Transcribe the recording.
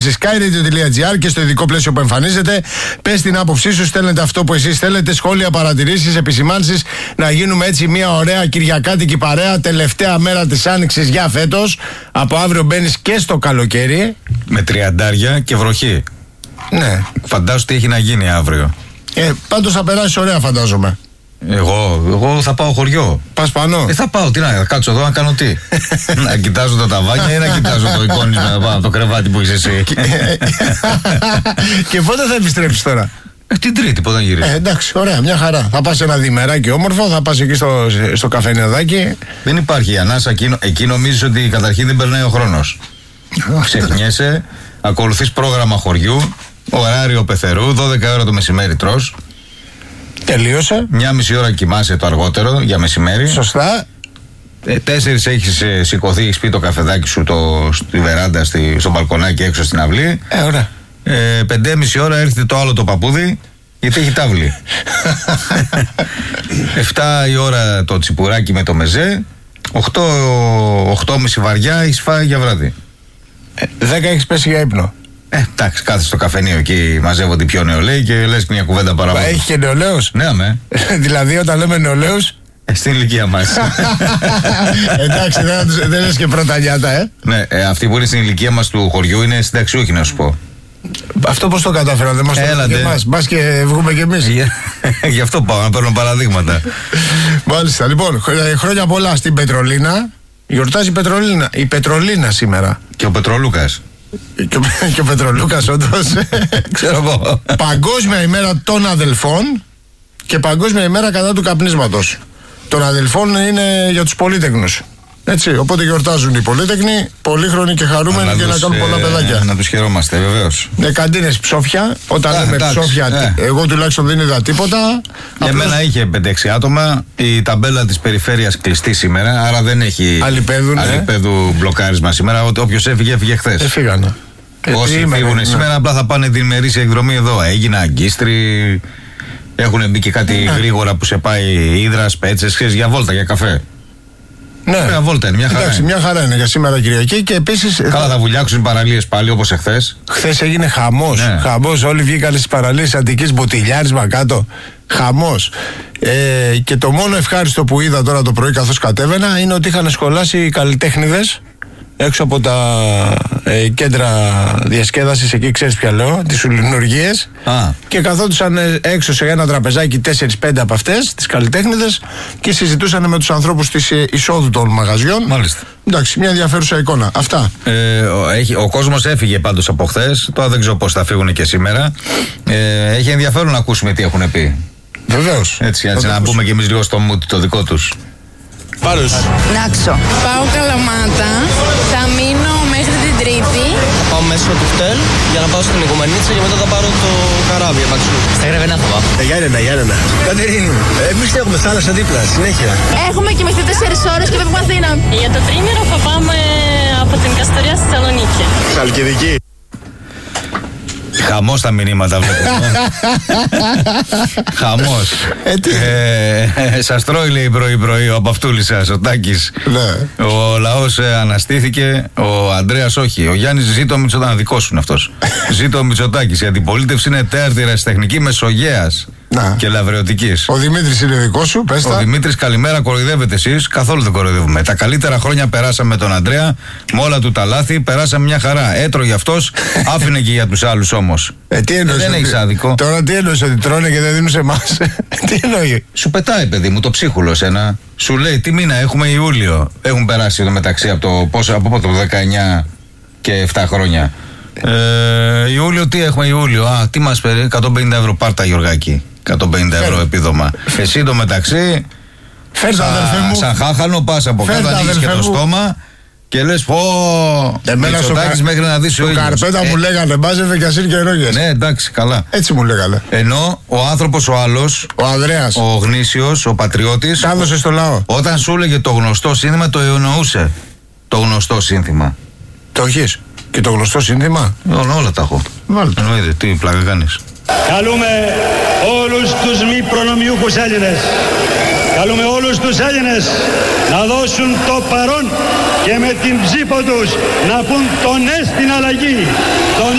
σε skyradio.gr και στο ειδικό πλαίσιο που εμφανίζεται. Πες την άποψή σου, στέλνετε αυτό που εσείς θέλετε, σχόλια, παρατηρήσεις, επισημάνσεις. Να γίνουμε έτσι μια ωραία κυριακάτικη παρέα. Τελευταία μέρα της Άνοιξης για φέτος. Από αύριο μπαίνεις και στο καλοκαίρι. Με 30 και βροχή. Ναι. Φαντάσου τι έχει να γίνει αύριο. Πάντως θα περάσεις ωραία, φαντάζομαι. Εγώ θα πάω χωριό. Πας πανώ. Θα πάω, τι να κάτσω εδώ να κάνω τι. Να κοιτάζω τα ταβάνια ή να κοιτάζω το εικόνισμα πάνω, το κρεβάτι που είσαι εσύ. Και πότε θα επιστρέψεις τώρα? Την Τρίτη, πότε θα γυρίσει. Εντάξει, ωραία, μια χαρά. Θα πας σε ένα διημεράκι όμορφο, θα πας εκεί στο καφενεδάκι. Δεν υπάρχει ανάσα. Εκεί νομίζεις ότι καταρχήν δεν περνάει ο χρόνος. Ξεχνιέσαι, ακολουθείς πρόγραμμα χωριού, ωράριο πεθερού, 12 ώρα το μεσημέρι τρως. Τελείωσε. 1,5 ώρα κοιμάσαι το αργότερο για μεσημέρι. Σωστά. 4 έχεις σηκωθεί, έχεις πει το καφεδάκι σου στη βεράντα, στο μπαλκονάκι έξω στην αυλή. Ωραία. 5,5 ώρα έρχεται το άλλο το παππούδι, γιατί έχει τάβλη. 7 η ώρα το τσιπουράκι με το μεζέ. 8,5 βαριά έχεις φάει για βράδυ. 10 έχεις πέσει για ύπνο. Εντάξει, κάθεσαι στο καφενείο εκεί, μαζεύονται πιο νεολαίοι και λες μια κουβέντα παραπάνω. Έχει και νεολαίους. Ναι, αμέ. Δηλαδή, όταν λέμε νεολαίους. Στην ηλικία μας. Εντάξει, δεν λες και πρώτα νιάτα, Ναι, αυτοί που είναι στην ηλικία μας του χωριού είναι συνταξιούχοι, να σου πω. Αυτό πώς το κατάφερα, δεν μας το λένε και εμάς. Μπας και βγούμε κι εμείς. Γι' αυτό πάω να παίρνω παραδείγματα. Μάλιστα, λοιπόν, χρόνια πολλά στην Πετρολίνα. Γιορτάζει η Πετρολίνα σήμερα. Και ο Πετρολούκας. Και ο Πετρολούκας, όντως. Ξέρω εγώ. Παγκόσμια ημέρα των αδελφών και παγκόσμια ημέρα κατά του καπνίσματος. Των αδελφών είναι για τους πολύτεκνους. Έτσι, οπότε γιορτάζουν οι πολύτεκνοι, πολύχρονοι και χαρούμενοι και να κάνουν πολλά παιδάκια. Να τους χαιρόμαστε, βεβαίως. Καντίνες ψόφια. Όταν λέμε ψόφια, εγώ τουλάχιστον δεν είδα τίποτα. Για μένα είχε 5-6 άτομα. Η ταμπέλα της περιφέρειας κλειστή σήμερα, άρα δεν έχει αλιπέδου μπλοκάρισμα σήμερα. Όποιος έφυγε, έφυγε χθες. Φύγανε. Όσοι φύγουν σήμερα, απλά θα πάνε την ημερήσια εκδρομή εδώ. Έγινα αγκίστρι. Έχουν μπει και κάτι γρήγορα που σε πάει Ύδρας, Πέτσες, ξέρεις, για βόλτα, για καφέ. Ναι, μια βόλτα είναι, μια χαρά. Εντάξει, μια χαρά είναι για σήμερα Κυριακή και επίσης. Καλά, θα βουλιάξουν παραλίες πάλι όπως εχθές. Χθες έγινε χαμός. Ναι. Χαμός, όλοι βγήκαν στις παραλίες Αττικής, μποτιλιάρισμα κάτω. Χαμός. Και το μόνο ευχάριστο που είδα τώρα το πρωί καθώς κατέβαινα είναι ότι είχαν σχολάσει οι καλλιτέχνηδες έξω από τα κέντρα διασκέδασης, εκεί ξέρεις ποια λέω, τις ουλινουργίες. Και καθόντουσαν έξω σε ένα τραπεζάκι 4-5 από αυτές, τις καλλιτέχνηδες, και συζητούσαν με τους ανθρώπους της εισόδου των μαγαζιών. Μάλιστα. Εντάξει, μια ενδιαφέρουσα εικόνα. Αυτά. Ο κόσμος έφυγε πάντως από χθες. Τώρα δεν ξέρω πώς θα φύγουν και σήμερα. Έχει ενδιαφέρον να ακούσουμε τι έχουν πει. Βεβαίως. Έτσι να μπούμε κι εμείς λίγο στο mood το δικό τους. Πάρος. Νάξο. Πάω Καλαμάτα. Θα μείνω μέχρι την Τρίτη. Θα πάω μέσω του χτέλ για να πάω στην Οικουμενίτσα και μετά θα πάρω το καράβι επαξού. Στα Γρεβενά θα πάω. Γιάννενα. Κατερίνη, εμείς έχουμε θάλασσα δίπλα, συνέχεια. Έχουμε κοιμηθεί 4 ώρες και φεύγουμε Αθήνα. Για το τρίμηνο θα πάμε από την Καστοριά στη Θεσσαλονίκη. Χαλκιδική. Χαμός τα μηνύματα βλέπω. Χαμός. Σας τρώει, λέει, πρωί ο Απαυτούλης σας, ο Τάκης. Ναι. Ο λαός αναστήθηκε, ο Ανδρέας όχι. Ο Γιάννης ζήτω Μητσοτάκη, δικός σου είναι αυτός. Ζήτω Μητσοτάκης. Η αντιπολίτευση είναι τέαρτη ερασιτεχνική μεσογέας και λαβρεωτικής. Ο Δημήτρης είναι δικός σου, πες τα. Ο Δημήτρης, καλημέρα, κοροϊδεύετε εσείς. Καθόλου δεν κοροϊδεύουμε. Τα καλύτερα χρόνια περάσαμε με τον Ανδρέα, με όλα του τα λάθη, περάσαμε μια χαρά. Έτρωγε αυτός, άφηνε και για τους άλλους όμως. Τι εννοείς, δεν έχεις άδικο. Τώρα τι εννοείς, ότι τρώνε και δεν δίνουν σε εμάς? Τι εννοεί? Σου πετάει, παιδί μου, το ψίχουλο σένα. Σου λέει τι μήνα έχουμε, Ιούλιο. Έχουν περάσει εδώ μεταξύ από το 19 και 7 χρόνια. Ιούλιο, τι έχουμε Ιούλιο? Τι μας παίρνει? 150 ευρώ πάρτα, Γιωργάκη. 150 ευρώ επίδομα. Εσύ το μεταξύ, σαν χάχανο, πας από κάτω, ανοίγεις και το στόμα και λες πω. Μητσοτάκης μέχρι να δεις ο ήλιος. Καρπέτα μου λέγανε, μπάζευε και ασύρ και ρόγες. Ναι, εντάξει, καλά. Έτσι μου λέγανε. Ενώ ο άνθρωπος ο άλλος, ο Ανδρέας, ο γνήσιος, ο πατριώτης, τα έδωσε στο λαό. Όταν σου έλεγε το γνωστό σύνθημα, το εννοούσε. Το γνωστό σύνθημα. Το έχεις? Και το γνωστό σύνθημα? Όλα τα έχω. Βάλτε. Εννοείται, τι πλάκα κάνεις. Καλούμε όλους τους μη προνομιούχους Έλληνες. Καλούμε όλους τους Έλληνες να δώσουν το παρόν και με την ψήφο τους να πούν το ναι στην αλλαγή.